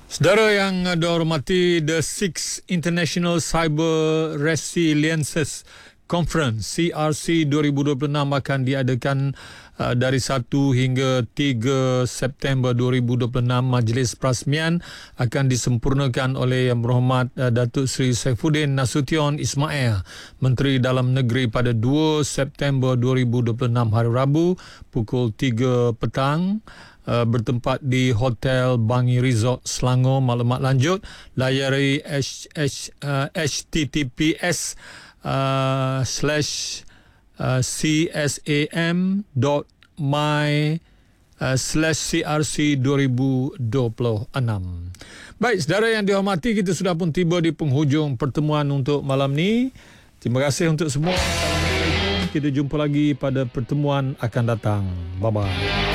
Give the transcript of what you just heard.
Saudara yang dihormati, the 6th International Cyber Resiliences Conference CRC 2026 akan diadakan dari 1 hingga 3 September 2026. Majlis Perasmian akan disempurnakan oleh Yang Berhormat Datuk Seri Saifuddin Nasution Ismail, Menteri Dalam Negeri, pada 2 September 2026 hari Rabu pukul 3 petang. Bertempat di Hotel Bangi Resort Selangor. Maklumat lanjut layari https://csam.my/crc2026. Baik, saudara yang dihormati, kita sudah pun tiba di penghujung pertemuan untuk malam ni. Terima kasih untuk semua. Kita jumpa lagi pada pertemuan akan datang. Bye-bye.